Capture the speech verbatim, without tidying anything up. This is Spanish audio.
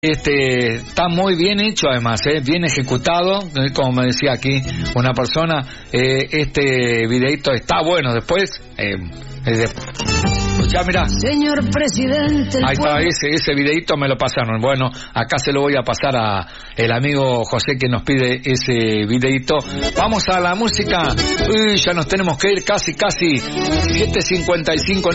Este, está muy bien hecho además, ¿eh? Bien ejecutado, eh, como me decía aquí una persona, eh, este videito está bueno. Después, eh, eh, ya mirá, señor presidente, ahí está, ese, ese videito me lo pasaron. Bueno, acá se lo voy a pasar a el amigo José que nos pide ese videito. Vamos a la música. Uy, ya nos tenemos que ir casi, casi siete cincuenta y cinco.